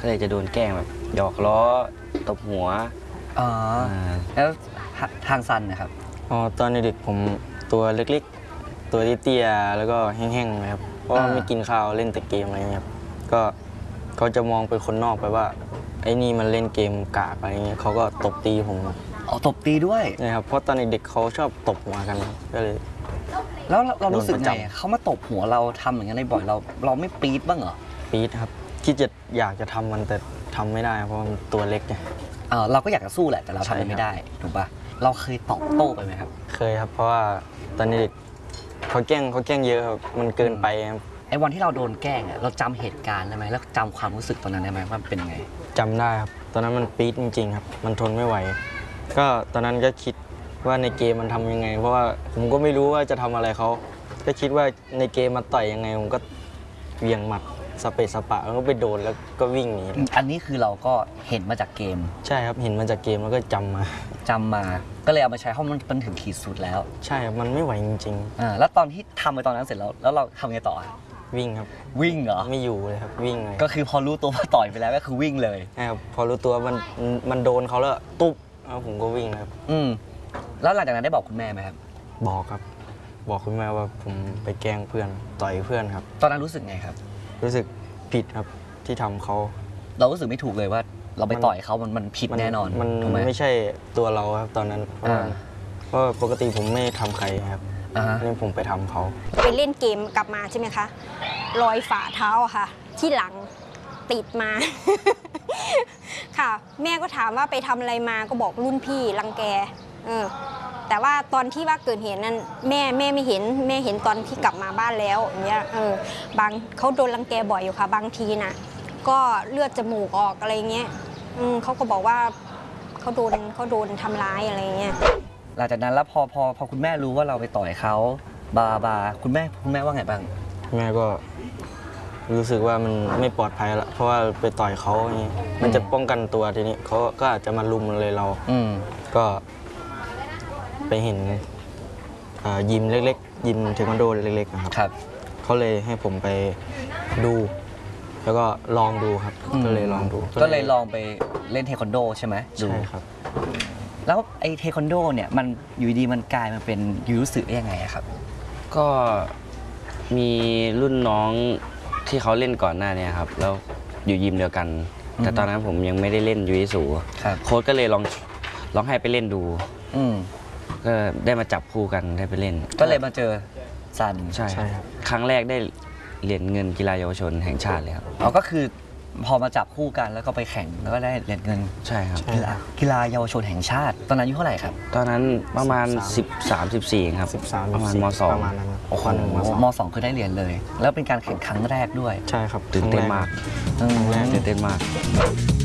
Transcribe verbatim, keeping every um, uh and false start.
ก็เลยจะโดนแกล้งแบบหยอกล้อตบหัวอ๋อแล้วทางซันนะครับอ๋อตอนเด็กผมตัวเล็กๆตัวเตี้ยๆแล้วก็แห้งๆนะครับเพราะว่าไม่กินข้าวเล่นแต่เกมอะไรเงี้ยครับก็เขาจะมองเป็นคนนอกไปว่าไอ้นี่มันเล่นเกมกากอะไรเงี้ยเขาก็ตบตีผมอ๋อตบตีด้วยนะครับเพราะตอนเด็กๆเขาชอบตบหัวกันก็เลยแล้วเรารู้สึกไงเขามาตบหัวเราทำอย่างนั้นในบ่อยเราเราไม่ปี๊ดบ้างเหรอปี๊ดครับคิดจะอยากจะทำมันแต่ทำไม่ได้เพราะมันตัวเล็กไงเออเราก็อยากจะสู้แหละแต่เราทำไม่ได้ถูกปะเราเคยตอบโต้ไปไหมครับเคยครับเพราะว่าตอนเด็กเขาแกล้งเขาแกล้งเยอะครับมันเกินไปครับไอ้วันที่เราโดนแกล้งอ่ะเราจำเหตุการณ์ได้ไหมแล้วจำความรู้สึกตอนนั้นได้ไหมว่าเป็นไงจำได้ครับตอนนั้นมันปี๊ดจริงๆครับมันทนไม่ไหวก็ตอนนั้นก็คิดว่าในเกมมันทำยังไงเพราะว่าผมก็ไม่รู้ว่าจะทำอะไรเขาก็คิดว่าในเกมมันต่อยยังไงผมก็เวียงหมัดสเปซสปะแล้วก็ไปโดนแล้วก็วิ่งหนีอันนี้คือเราก็เห็นมาจากเกมใช่ครับเห็นมาจากเกมแล้วก็จำมาจำมาก็เลยเอามาใช้เพราะมันเป็นถึงขีดสุดแล้วใช่ครับมันไม่ไหวจริงๆอ่าแล้วตอนที่ทำไปตอนนั้นเสร็จแล้วแล้วเราทำไงต่อวิ่งครับวิ่งเหรอไม่อยู่เลยครับวิ่งเลยก็คือพอรู้ตัวว่าต่อยไปแล้วก็คือวิ่งเลยใช่ครับพอรู้ตัวมันมันโดนเขาแล้วตุ๊บแล้วผมก็วิ่งครับอืมแล้วหลังจากนั้นได้บอกคุณแม่ไหมครับบอกครับบอกคุณแม่ว่าผมไปแกล้งเพื่อนต่อยเพื่อนครับตอนนั้นรู้สึกไงครับรู้สึกผิดครับที่ทำเขาเรารู้สึกไม่ถูกเลยว่าเราไปต่อยเขามันมันผิดแน่นอนมันไม่ใช่ตัวเราครับตอนนั้นเพราะปกติผมไม่ทำใครครับนี่ผมไปทำเขาไปเล่นเกมกลับมาใช่ไหมคะรอยฝ่าเท้าอะค่ะที่หลังติดมาค่ะแม่ก็ถามว่าไปทำอะไรมาก็บอกรุ่นพี่รังแกเออแต่ว่าตอนที่ว่าเกิดเหตุนั้นแม่แม่ไม่เห็นแม่เห็นตอนที่กลับมาบ้านแล้วอย่างเงี้ยเออบางเขาโดนรังแกบ่อยอยู่ค่ะบางทีน่ะก็เลือดจมูกออกอะไรเงี้ยอืมเขาก็บอกว่าเขาโดนเขาโดนทำร้ายอะไรเงี้ยหลังจากนั้นแล้วพอพอพอคุณแม่รู้ว่าเราไปต่อยเขาบาบาคุณแม่คุณแม่ว่าไงบ้างแม่ก็รู้สึกว่ามันไม่ปลอดภัยละเพราะว่าไปต่อยเขาอย่างนี้มันจะป้องกันตัวทีนี้เขาก็อาจจะมาลุมเลยเราอืมก็ไปเห็นยิมเล็กๆยิมเทควันโดเล็กๆนะครับเขาเลยให้ผมไปดูแล้วก็ลองดูครับก็เลยลองดูก็เลยลองไปเล่นเทควันโดใช่ไหมใช่ครับแล้วไอ้เทควันโดเนี่ยมันอยู่ดีมันกลายมาเป็นยูรุสึได้ยังไงครับก็มีรุ่นน้องที่เขาเล่นก่อนหน้านี้ครับแล้วอยู่ยิมเดียวกันแต่ตอนนั้นผมยังไม่ได้เล่นยูริสุโค้ชก็เลยลองลองให้ไปเล่นดูก็ได้มาจับคู่กันได้ไปเล่นก็เลยมาเจอซันใช่ครับครั้งแรกได้เหรียญเงินกีฬาเยาวชนแห่งชาติเลยครับอ๋อก็คือพอมาจับคู่กันแล้วก็ไปแข่งแล้วก็ได้เหรียญเงินใช่ครับกีฬากีฬาเยาวชนแห่งชาติตอนนั้นอายุเท่าไหร่ครับตอนนั้นประมาณสิบสาม สิบสี่ครับประมาณม.สองประมาณนั้นโอ้โหม.สองคือได้เหรียญเลยแล้วเป็นการแข่งครั้งแรกด้วยใช่ครับตื่นเต้นมากตื่นเต้นมาก